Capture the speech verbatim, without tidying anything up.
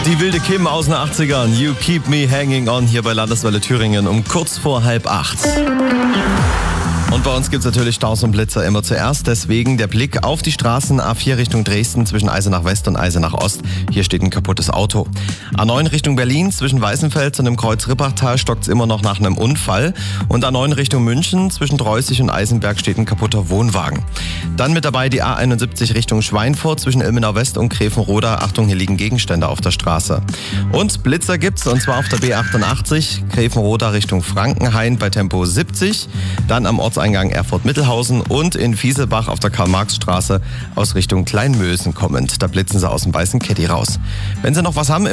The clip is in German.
Die wilde Kim aus den achtzigern. You keep me hanging on hier bei Landeswelle Thüringen um kurz vor halb acht. Und bei uns gibt es natürlich Staus und Blitzer immer zuerst. Deswegen der Blick auf die Straßen A vier Richtung Dresden zwischen Eisenach West und Eisenach Ost. Hier steht ein kaputtes Auto. A neun Richtung Berlin zwischen Weißenfels und dem Kreuz Rippachtal stockt es immer noch nach einem Unfall. Und A neun Richtung München zwischen Dreußig und Eisenberg steht ein kaputter Wohnwagen. Dann mit dabei die A einundsiebzig Richtung Schweinfurt zwischen Ilmenau West und Grevenroda. Achtung, hier liegen Gegenstände auf der Straße. Und Blitzer gibt's, und zwar auf der B achtundachtzig, Grevenroda Richtung Frankenhain bei Tempo siebzig. Dann am Ortseingang Erfurt-Mittelhausen und in Fieselbach auf der Karl-Marx-Straße aus Richtung Kleinmösen kommend. Da blitzen sie aus dem weißen Caddy raus. Wenn Sie noch was haben